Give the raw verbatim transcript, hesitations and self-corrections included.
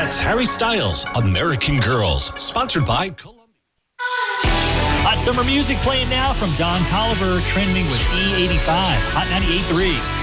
That's Harry Styles, American Girls, sponsored by Columbia. Hot summer music playing now from Don Tolliver, trending with E eighty-five, Hot ninety-eight point three.